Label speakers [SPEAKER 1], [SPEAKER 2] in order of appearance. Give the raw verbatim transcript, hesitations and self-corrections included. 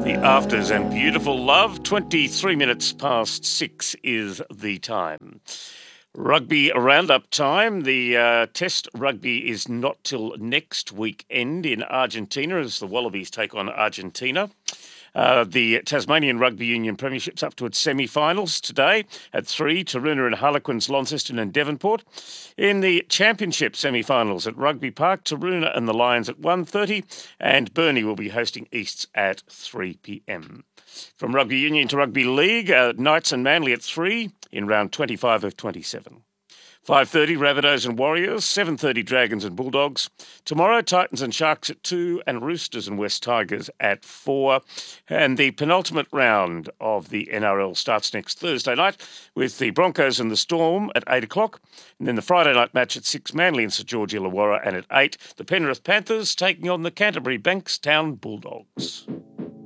[SPEAKER 1] The afters and beautiful love. twenty-three minutes past six is the time. Rugby roundup time. The uh, Test rugby is not till next weekend in Argentina as the Wallabies take on Argentina. Uh, the Tasmanian Rugby Union Premiership's up to its semi-finals today at three. Taroona and Harlequins, Launceston and Devonport. In the Championship semi-finals at Rugby Park, Taroona and the Lions at one thirty, and Burnie will be hosting Easts at three p.m. From Rugby Union to Rugby League, uh, Knights and Manly at three in round twenty-five of twenty-seven. five thirty, Rabbitohs and Warriors. seven thirty, Dragons and Bulldogs. Tomorrow, Titans and Sharks at two, and Roosters and West Tigers at four. And the penultimate round of the N R L starts next Thursday night with the Broncos and the Storm at eight o'clock. And then the Friday night match at six, Manly and St George Illawarra, and at eight, the Penrith Panthers taking on the Canterbury Bankstown Bulldogs.